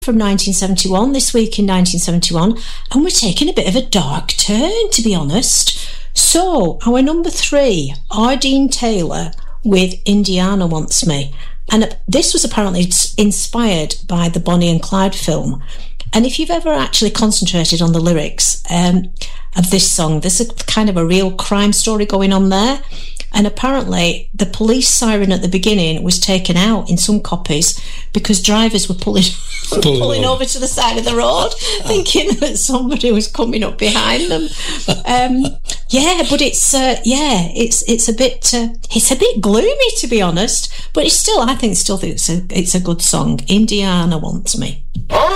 from 1971, this week in 1971, and we're taking a bit of a dark turn, to be honest. So, our number 3, Ardeen Taylor with Indiana Wants Me. And this was apparently inspired by the Bonnie and Clyde film. And if you've ever actually concentrated on the lyrics of this song, there's a kind of a real crime story going on there. And apparently the police siren at the beginning was taken out in some copies because drivers were pulling over to the side of the road thinking that somebody was coming up behind them. But it's a bit gloomy, to be honest, but I still think it's a good song. Indiana Wants Me. Oh!